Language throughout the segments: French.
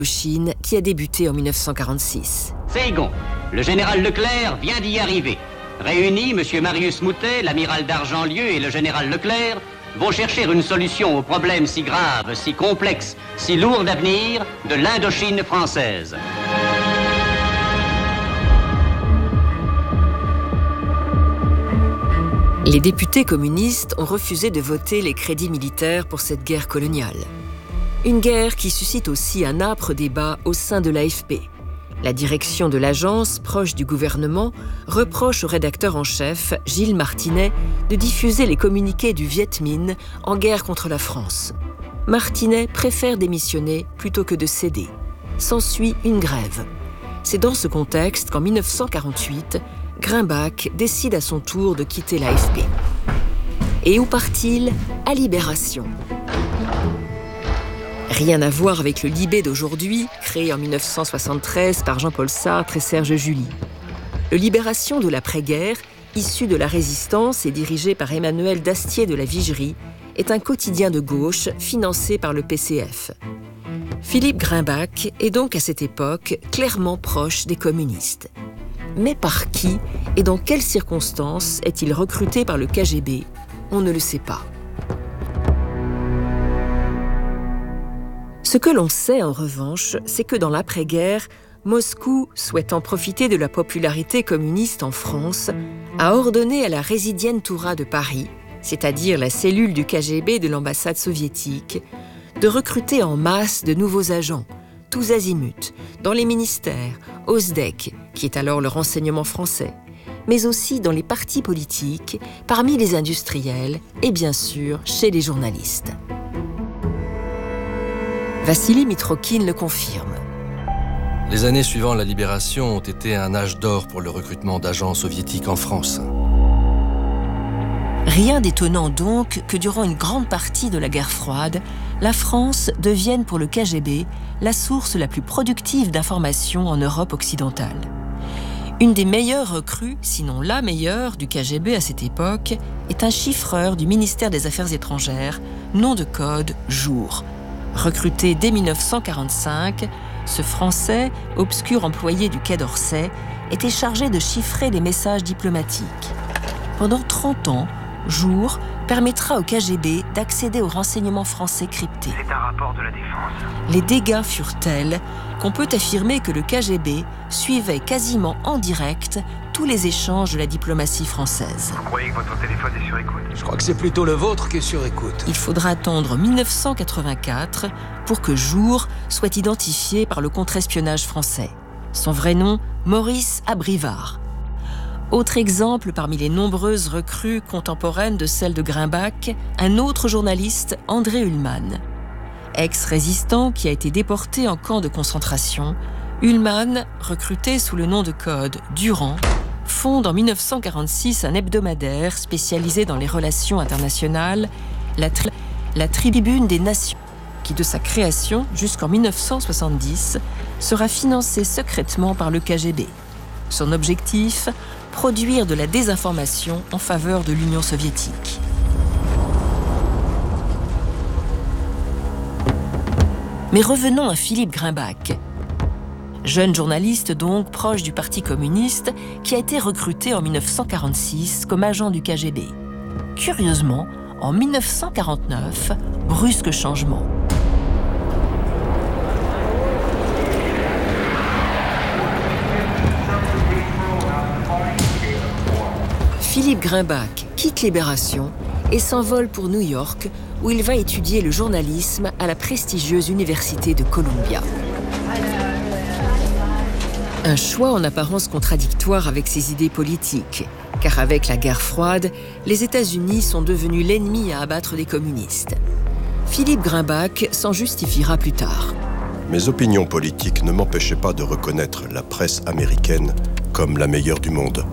Chine qui a débuté en 1946. Saigon, le général Leclerc vient d'y arriver. Réunis, M. Marius Moutet, l'amiral d'Argentlieu et le général Leclerc vont chercher une solution au problème si grave, si complexe, si lourd d'avenir de l'Indochine française. Les députés communistes ont refusé de voter les crédits militaires pour cette guerre coloniale. Une guerre qui suscite aussi un âpre débat au sein de l'AFP. La direction de l'agence, proche du gouvernement, reproche au rédacteur en chef, Gilles Martinet, de diffuser les communiqués du Viet Minh en guerre contre la France. Martinet préfère démissionner plutôt que de céder. S'ensuit une grève. C'est dans ce contexte qu'en 1948, Grumbach décide à son tour de quitter l'AFP. Et où part-il ? À Libération. Rien à voir avec le Libé d'aujourd'hui, créé en 1973 par Jean-Paul Sartre et Serge July. Le Libération de l'après-guerre, issu de la résistance et dirigé par Emmanuel Dastier de la Vigerie, est un quotidien de gauche financé par le PCF. Philippe Grumbach est donc à cette époque clairement proche des communistes. Mais par qui et dans quelles circonstances est-il recruté par le KGB ? On ne le sait pas. Ce que l'on sait en revanche, c'est que dans l'après-guerre, Moscou, souhaitant profiter de la popularité communiste en France, a ordonné à la Résidientura de Paris, c'est-à-dire la cellule du KGB de l'ambassade soviétique, de recruter en masse de nouveaux agents, tous azimuts, dans les ministères, au SDEC, qui est alors le renseignement français, mais aussi dans les partis politiques, parmi les industriels et bien sûr chez les journalistes. Vassili Mitrokhin le confirme. Les années suivant la libération ont été un âge d'or pour le recrutement d'agents soviétiques en France. Rien d'étonnant donc que durant une grande partie de la guerre froide, la France devienne pour le KGB la source la plus productive d'informations en Europe occidentale. Une des meilleures recrues, sinon la meilleure, du KGB à cette époque, est un chiffreur du ministère des Affaires étrangères, nom de code Jour. Recruté dès 1945, ce Français, obscur employé du Quai d'Orsay, était chargé de chiffrer les messages diplomatiques. Pendant 30 ans, Jour permettra au KGB d'accéder aux renseignements français cryptés. C'est un rapport de la défense. Les dégâts furent tels qu'on peut affirmer que le KGB suivait quasiment en direct tous les échanges de la diplomatie française. Vous croyez que votre téléphone est sur écoute ? Je crois que c'est plutôt le vôtre qui est sur écoute. Il faudra attendre 1984 pour que Jour soit identifié par le contre-espionnage français. Son vrai nom, Maurice Abrivard. Autre exemple parmi les nombreuses recrues contemporaines de celle de Grumbach, un autre journaliste, André Ullmann. Ex-résistant qui a été déporté en camp de concentration, Ullmann, recruté sous le nom de code Durand, fonde en 1946 un hebdomadaire spécialisé dans les relations internationales, la Tribune des Nations, qui de sa création jusqu'en 1970 sera financé secrètement par le KGB. Son objectif, produire de la désinformation en faveur de l'Union soviétique. Mais revenons à Philippe Grumbach. Jeune journaliste donc proche du Parti communiste qui a été recruté en 1946 comme agent du KGB. Curieusement, en 1949, brusque changement. Philippe Grumbach quitte Libération et s'envole pour New York, où il va étudier le journalisme à la prestigieuse université de Columbia. Un choix en apparence contradictoire avec ses idées politiques, car avec la guerre froide, les États-Unis sont devenus l'ennemi à abattre des communistes. Philippe Grumbach s'en justifiera plus tard. Mes opinions politiques ne m'empêchaient pas de reconnaître la presse américaine comme la meilleure du monde.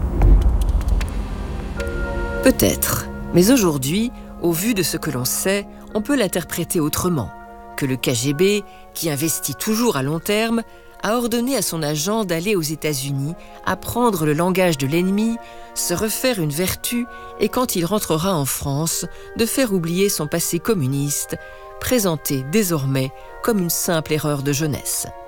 Peut-être, mais aujourd'hui, au vu de ce que l'on sait, on peut l'interpréter autrement, que le KGB, qui investit toujours à long terme, a ordonné à son agent d'aller aux États-Unis, apprendre le langage de l'ennemi, se refaire une vertu et quand il rentrera en France, de faire oublier son passé communiste présentée désormais comme une simple erreur de jeunesse.